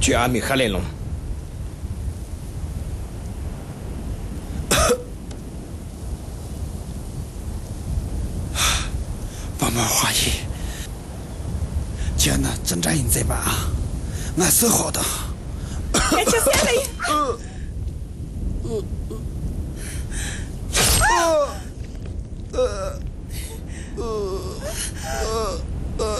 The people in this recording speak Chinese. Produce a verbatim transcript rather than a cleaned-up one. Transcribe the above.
去阿米哈雷隆。 爸妈怀疑，姐呢挣扎赢这把，俺是好的。 哎，这三个。 呃呃呃呃呃呃。